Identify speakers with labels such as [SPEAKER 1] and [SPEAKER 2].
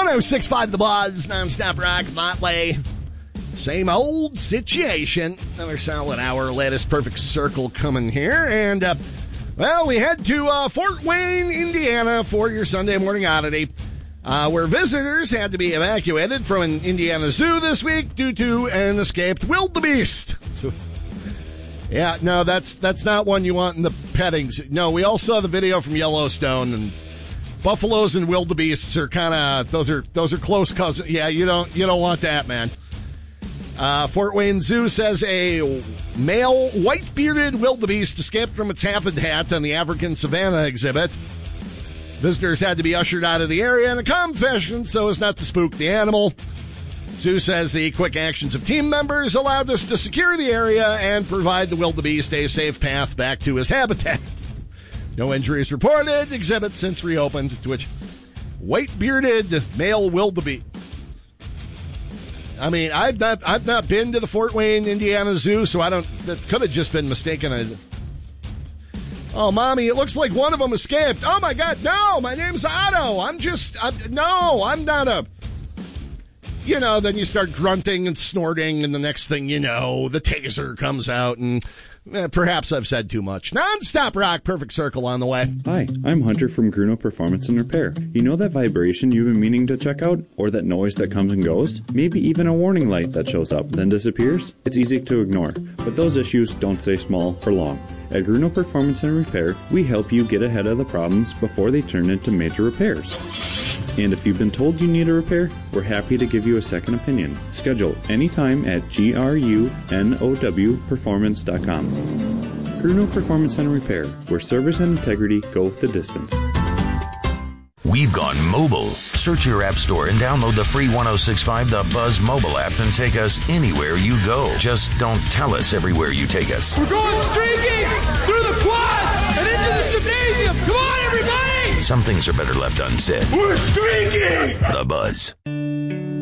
[SPEAKER 1] 106.5 The Buzz, non-stop rock, Motley. Same old situation. Another solid hour, latest Perfect Circle coming here. And, well, we head to Fort Wayne, Indiana for your Sunday morning oddity, where visitors had to be evacuated from an Indiana zoo this week due to an escaped wildebeest. Yeah, no, that's not one you want in the petting zoo. No, we all saw the video from Yellowstone, and buffaloes and wildebeests are kind of those are close cousins. Yeah, you don't want that, man. Fort Wayne Zoo says a male white-bearded wildebeest escaped from its habitat on the African Savannah exhibit. Visitors had to be ushered out of the area in a calm fashion so as not to spook the animal. Zoo says the quick actions of team members allowed us to secure the area and provide the wildebeest a safe path back to his habitat. No injuries reported. Exhibit since reopened. To which white-bearded male wildebeest. I mean, I've not been to the Fort Wayne, Indiana Zoo, so I don't. That could have just been mistaken. Oh, Mommy, it looks like one of them escaped. Oh my God, no! My name's Otto. I'm not a. You know, then you start grunting and snorting, and the next thing you know, the taser comes out, and perhaps I've said too much. Non-stop rock, Perfect Circle on the way.
[SPEAKER 2] Hi, I'm Hunter from Gruno Performance and Repair. You know that vibration you've been meaning to check out? Or that noise that comes and goes? Maybe even a warning light that shows up, then disappears? It's easy to ignore, but those issues don't stay small for long. At Gruno Performance and Repair, we help you get ahead of the problems before they turn into major repairs. And if you've been told you need a repair, we're happy to give you a second opinion. Schedule anytime at grunowperformance.com. Gruno Performance and Repair, where service and integrity go the distance.
[SPEAKER 3] We've gone mobile. Search your app store and download the free 106.5 The Buzz mobile app and take us anywhere you go. Just don't tell us everywhere you take us.
[SPEAKER 4] We're going streaking through the quad and into the gymnasium. Come on, everybody!
[SPEAKER 3] Some things are better left unsaid.
[SPEAKER 4] We're streaking!
[SPEAKER 3] The Buzz.